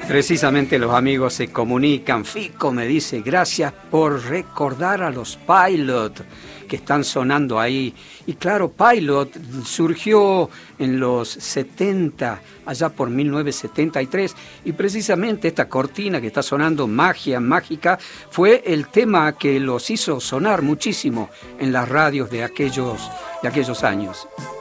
Precisamente los amigos se comunican. Fico me dice, gracias por recordar a los Pilot que están sonando ahí. Y claro, Pilot surgió en los 70, allá por 1973, y precisamente esta cortina que está sonando, Magia Mágica, fue el tema que los hizo sonar muchísimo en las radios de aquellos años.